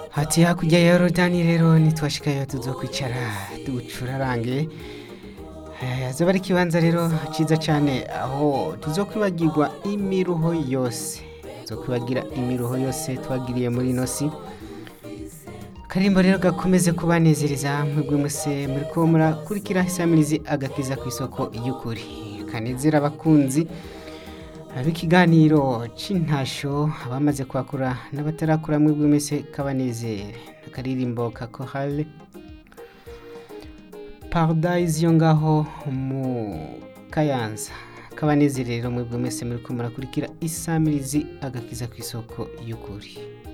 Hati hakurya ya Yorodani rero nitwashikayo tuzokwicara tucurarange azoba ari ikibanza rero ciza cane aho tuzokwibagirwa imiruho yose tuzokwibagira imiruho yose twagiriye muri ino si. Karimbo rero gakomeze kubanezereza mwebwe muse muriko murakurikira isamirizi agakiza kw'isoko y'ukuri. Kanezera abakunzi ab'ikiganiro c'intasho abamaze kwakura n'abatarakura mwebwe mwese kabanezere. Akaririmbo ka Chorale Paradise yo ngaho mu Kayanza kabanezere rero mwebwe mwese muriko murakurikira isamirizi agakiza kw'isoko y'ukuri.